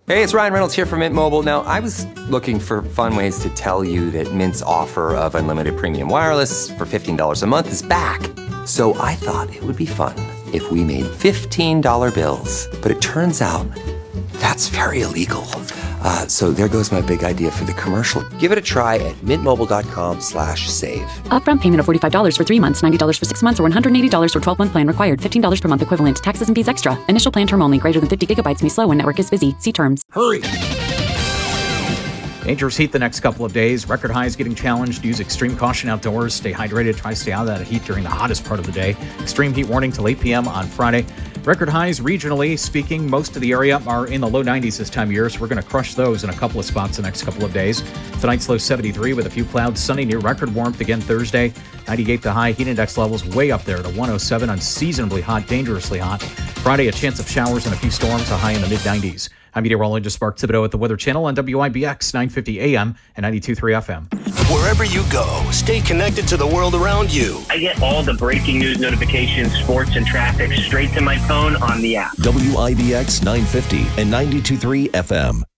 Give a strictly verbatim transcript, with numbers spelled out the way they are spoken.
Hey, it's Ryan Reynolds here from Mint Mobile. Now, I was looking for fun ways to tell you that Mint's offer of unlimited premium wireless for fifteen dollars a month is back. So I thought it would be fun if we made fifteen dollar bills. But it turns out that's very illegal. Uh, so there goes my big idea for the commercial. Give it a try at mintmobile.com slash save. Upfront payment of forty-five dollars for three months, ninety dollars for six months, or one hundred eighty dollars for twelve-month plan required. fifteen dollars per month equivalent. Taxes and fees extra. Initial plan term only. Greater than fifty gigabytes may slow when network is busy. See terms. Hurry. Dangerous heat the next couple of days. Record highs getting challenged. Use extreme caution outdoors. Stay hydrated. Try to stay out of that heat during the hottest part of the day. Extreme heat warning till eight p.m. on Friday. Record highs regionally speaking, most of the area are in the low nineties this time of year, so we're going to crush those in a couple of spots the next couple of days. Tonight's low seventy-three with a few clouds. Sunny near record warmth again Thursday. ninety-eight the high. Heat index levels way up there to one oh seven. Unseasonably hot, dangerously hot. Friday, a chance of showers and a few storms, a high in the mid nineties. I'm meteorologist Mark Thibodeau at the Weather Channel on W I B X nine fifty A M and ninety-two point three F M. Wherever you go, stay connected to the world around you. I get all the breaking news notifications, sports, and traffic straight to my phone on the app. W I B X nine fifty and ninety-two point three F M.